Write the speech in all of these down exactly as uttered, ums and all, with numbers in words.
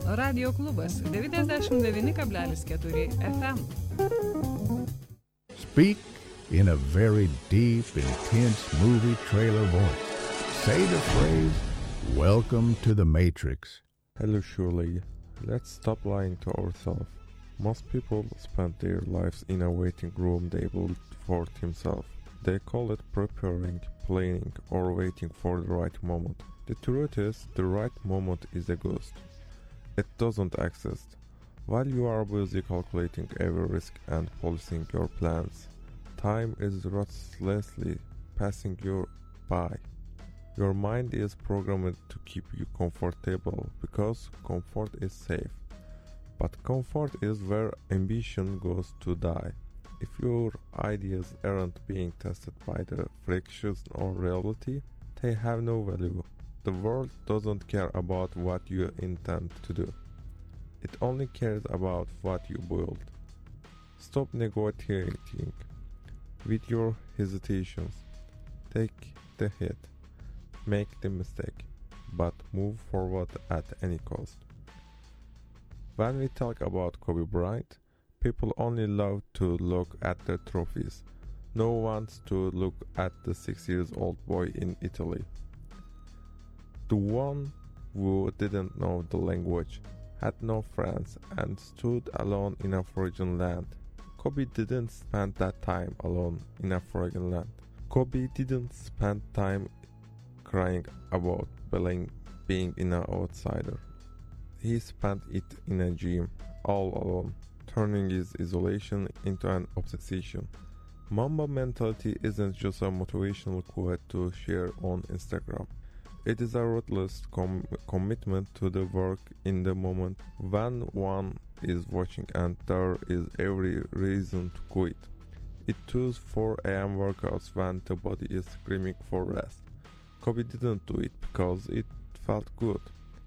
Radio klubas devyniasdešimt devyni kablelis keturi F M. Speak in a very deep, intense movie trailer voice. Say the phrase, "Welcome to the Matrix." Hello, Shirley. Let's stop lying to ourselves. Most people spend their lives in a waiting room they built for themselves. They call it preparing, planning, or waiting for the right moment. The truth is, the right moment is a ghost. It doesn't exist. While you are busy calculating every risk and policing your plans, time is ruthlessly passing you by. Your mind is programmed to keep you comfortable because comfort is safe. But comfort is where ambition goes to die. If your ideas aren't being tested by the frictions of reality, they have no value. The world doesn't care about what you intend to do. It only cares about what you build. Stop negotiating with your hesitations. Take the hit. Make the mistake. But move forward at any cost. When we talk about Kobe Bryant, people only love to look at the trophies. No one wants to look at the six years old boy in Italy. The one who didn't know the language, had no friends, and stood alone in a foreign land. Kobe didn't spend that time alone in a foreign land. Kobe didn't spend time crying about being, being an outsider. He spent it in a gym, all alone, turning his isolation into an obsession. Mamba mentality isn't just a motivational quote to share on Instagram. It is a ruthless com- commitment to the work in the moment when one is watching and there is every reason to quit. It chose four a m workouts when the body is screaming for rest. Kobe didn't do it because it felt good.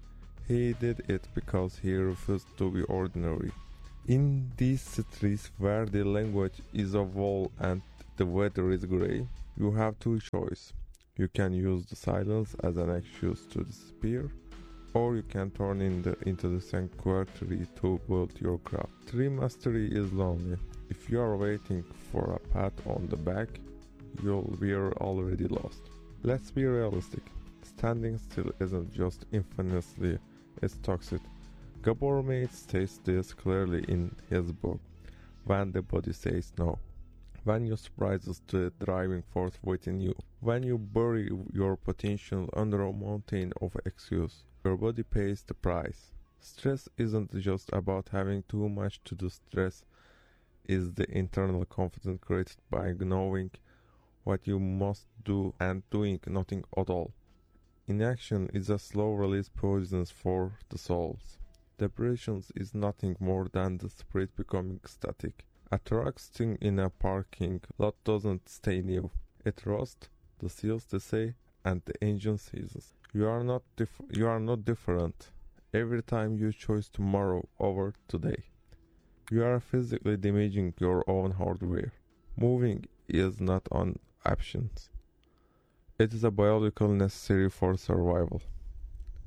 He did it because he refused to be ordinary. In these cities where the language is a wall and the weather is grey, you have two choices. You can use the silence as an excuse to disappear, or you can turn in the, into the sanctuary to build your craft. Tree mastery is lonely. If you are waiting for a pat on the back, you'll be already lost. Let's be realistic. Standing still isn't just infamously, it's toxic. Gabor Mates states this clearly in his book, When the Body Says No. When you surprises the driving force within you, when you bury your potential under a mountain of excuse, your body pays the price. Stress isn't just about having too much to do. Stress is the internal confidence created by knowing what you must do and doing nothing at all. Inaction is a slow release poison for the souls. Depression is nothing more than the spirit becoming static. A truck sitting in a parking lot doesn't stay new. It rusts, the seals decay, and the engine seizes. You are not dif- you are not different. Every time you choose tomorrow over today, you are physically damaging your own hardware. Moving is not an option. It is a biological necessary for survival.